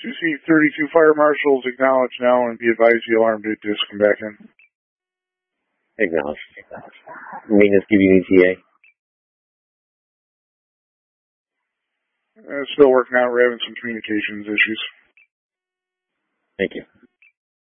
2C32 fire marshals, acknowledge now and be advised the alarm did just come back in. Acknowledge. Maintenance give you ETA. Still working out. We're having some communications issues. Thank you.